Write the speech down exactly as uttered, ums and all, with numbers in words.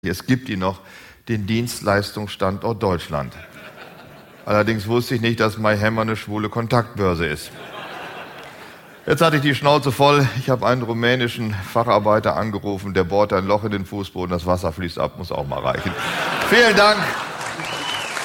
Es gibt ihn noch, den Dienstleistungsstandort Deutschland. Allerdings wusste ich nicht, dass MyHammer eine schwule Kontaktbörse ist. Jetzt hatte ich die Schnauze voll. Ich habe einen rumänischen Facharbeiter angerufen, der bohrt ein Loch in den Fußboden, das Wasser fließt ab, muss auch mal reichen. Vielen Dank.